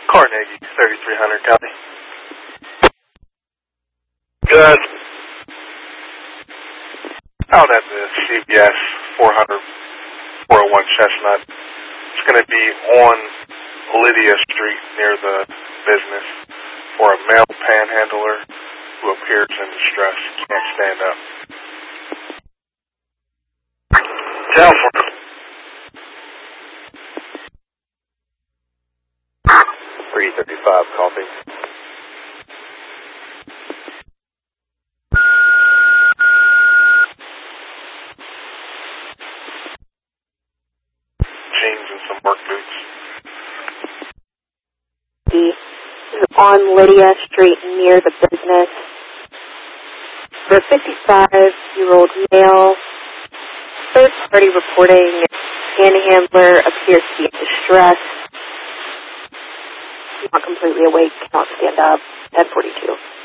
Carnegie, 3300 copy. Good. Out at the CBS 401 Chestnut. It's going to be on Lydia Street near the business for a male panhandler who appears in distress. Can't stand up. Telford. 335, copy. Jeans and some work boots. On Lydia Street near the business. For a 55-year-old male, third party reporting panhandler appears to be in distress. Not completely awake, cannot stand up, at 42.